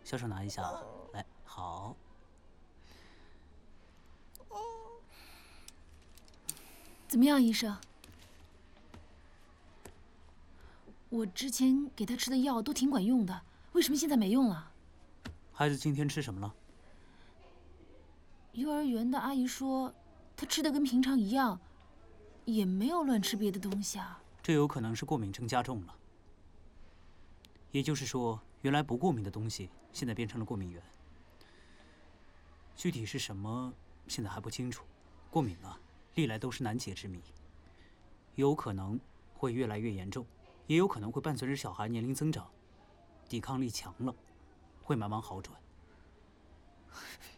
小手拿一下，来，好。 怎么样，医生？我之前给他吃的药都挺管用的，为什么现在没用了？ 孩子今天吃什么了？ 幼儿园的阿姨说，他吃的跟平常一样，也没有乱吃别的东西啊。 这有可能是过敏症加重了。也就是说，原来不过敏的东西，现在变成了过敏源。具体是什么，现在还不清楚。过敏啊，历来都是难解之谜，有可能会越来越严重，也有可能会伴随着小孩年龄增长，抵抗力强了，会慢慢好转。